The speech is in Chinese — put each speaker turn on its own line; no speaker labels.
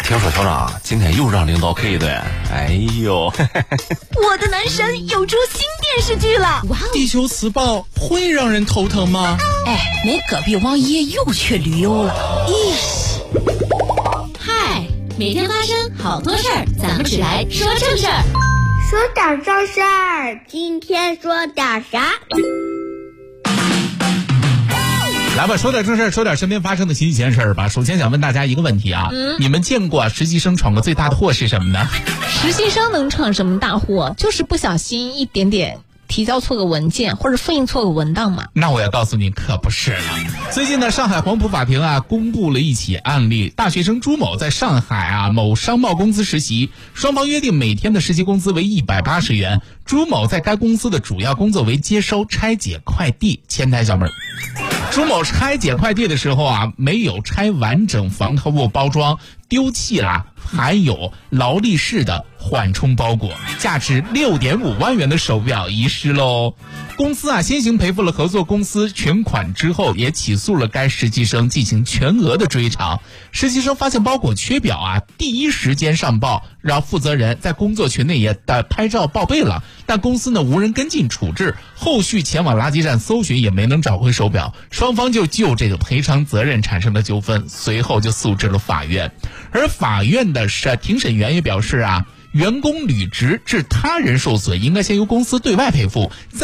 听说校长今天又让领导 K 的，哎呦！
我的男神有出新电视剧了！哇哦！
地球磁暴会让人头疼吗？
哎，那隔壁王爷又去旅游了。
嗨，每天发生好多事儿，咱们只来说正事儿。
说点正事儿，今天说点啥？
来吧，说点正事儿，说点身边发生的新鲜事儿吧。首先想问大家一个问题啊，你们见过实习生闯过最大的祸是什么呢？
实习生能闯什么大祸？就是不小心一点点提交错个文件，或者复印错个文档嘛。
那我要告诉你，可不是了。最近呢，上海黄埔法庭啊公布了一起案例，大学生朱某在上海某商贸公司实习，双方约定每天的实习工资为180元。朱某在该公司的主要工作为接收、拆解快递。前台小妹儿，朱某拆解快递的时候没有拆完整防套物包装，丢弃了含有劳力士的缓冲包裹，价值6.5万元的手表遗失喽。公司先行赔付了合作公司全款之后，也起诉了该实习生进行全额的追偿。实习生发现包裹缺表第一时间上报，让负责人在工作群内也拍照报备了，但公司呢无人跟进处置，后续前往垃圾站搜寻也没能找回手表，双方就这个赔偿责任产生了纠纷，随后就诉至了法院。而法院的庭审员也表示员工履职致他人受损，应该先由公司对外赔付。